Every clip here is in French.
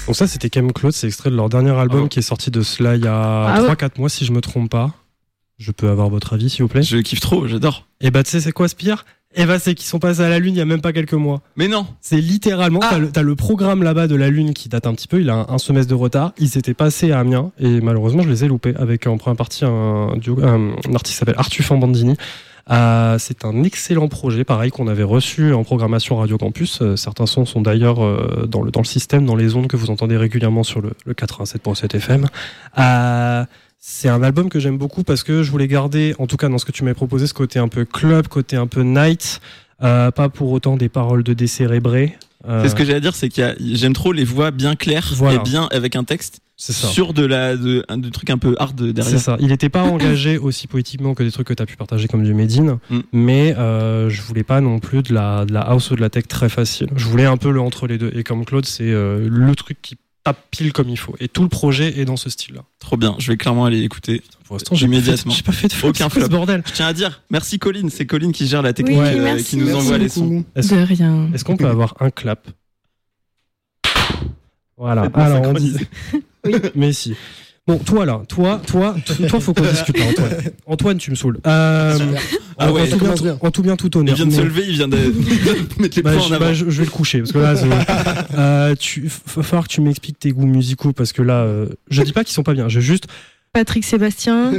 Donc ça, c'était Chem Claude, c'est extrait de leur dernier album qui est sorti de cela il y a 3-4 mois, si je me trompe pas. Je peux avoir votre avis, s'il vous plaît? Je kiffe trop, j'adore. Et bah, tu sais, c'est quoi ce pire? Et bah, c'est qu'ils sont passés à la Lune il y a même pas quelques mois. Mais non! C'est littéralement, t'as le programme là-bas de la Lune qui date un petit peu, il a un semestre de retard. Il s'était passé à Amiens, et malheureusement, je les ai loupés, avec en première partie un artiste qui s'appelle Artufan Bandini. C'est un excellent projet, pareil, qu'on avait reçu en programmation Radio Campus. Certains sons sont d'ailleurs dans le système, dans les ondes que vous entendez régulièrement sur le 87.7 FM. C'est un album que j'aime beaucoup parce que je voulais garder, en tout cas dans ce que tu m'avais proposé, ce côté un peu club, côté un peu night, pas pour autant des paroles de décérébrés. C'est ce que j'allais dire, c'est j'aime trop les voix bien claires et bien avec un texte. C'est ça. Sur de trucs un peu hard derrière. C'est ça. Il n'était pas engagé aussi poétiquement que des trucs que tu as pu partager comme du Medine, mais je voulais pas non plus de la house ou de la tech très facile. Je voulais un peu le entre les deux. Et comme Claude, c'est le truc qui tape pile comme il faut. Et tout le projet est dans ce style-là. Trop bien. Je vais clairement aller écouter. Pour l'instant, j'ai pas fait de flop. Aucun flop. Bordel. Je tiens à dire merci Colline. C'est Colline qui gère la technique, qui nous envoie les sons. De rien. Est-ce qu'on peut avoir un clap? Voilà. Alors on dit. Oui. Mais si. Bon, toi, faut qu'on discute là, Antoine. Antoine, tu me saoules. En tout bien, tout honneur. Il vient de se lever, il vient de mettre les poings en avant. Je vais le coucher, parce que là, va falloir que tu m'expliques tes goûts musicaux, parce que là, je dis pas qu'ils sont pas bien, je juste... Patrick Sébastien.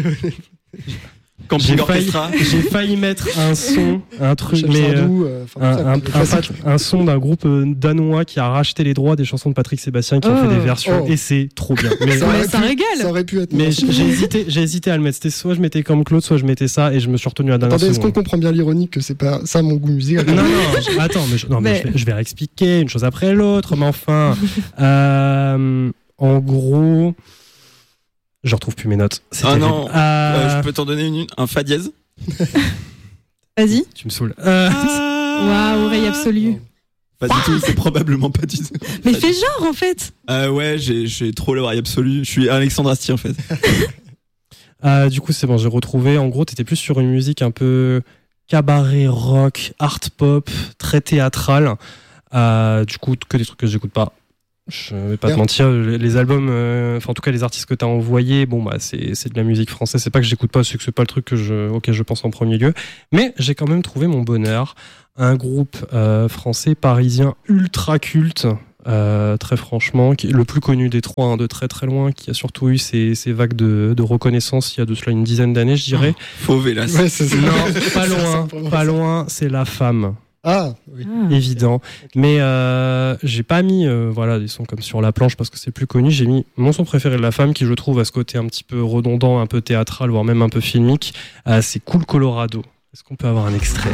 J'ai failli mettre un son, un truc, mais un son d'un groupe danois qui a racheté les droits des chansons de Patrick Sébastien, qui ont fait des versions, et c'est trop bien. Mais ça régale. Ça aurait pu être. Mais j'ai hésité à le mettre. C'était soit je mettais comme Claude, soit je mettais ça, et je me suis retenu à la dernière seconde. Est-ce qu'on comprend bien l'ironie que c'est pas ça mon goût musical? Non, attends, mais je vais réexpliquer une chose après l'autre, mais enfin, en gros. Je retrouve plus mes notes. Non, je peux t'en donner un fa dièse. Vas-y. Tu me saoules. Waouh, oreille absolue. Pas du tout, c'est probablement pas du tout. Mais fais genre en fait. Ouais, j'ai trop l'oreille absolue. Je suis Alexandre Astier en fait. Du coup, c'est bon, j'ai retrouvé. En gros, t'étais plus sur une musique un peu cabaret rock, art pop, très théâtrale. Du coup, que des trucs que j'écoute pas. Je vais pas te mentir, les albums, en tout cas les artistes que t'as envoyés, c'est de la musique française. C'est pas que j'écoute pas, c'est que c'est pas le truc auquel je pense en premier lieu. Mais j'ai quand même trouvé mon bonheur. Un groupe français parisien ultra culte, très franchement, qui est le plus connu des trois, de très très loin, qui a surtout eu ces vagues de reconnaissance il y a de cela une dizaine d'années, je dirais. Fauvé là. Ouais, c'est ça. Non, pas loin, c'est La Femme. Ah, oui. Évident. Mais j'ai pas mis des sons comme Sur la planche parce que c'est plus connu. J'ai mis mon son préféré de La Femme, qui je trouve a ce côté un petit peu redondant, un peu théâtral, voire même un peu filmique. C'est Cool Colorado. Est-ce qu'on peut avoir un extrait?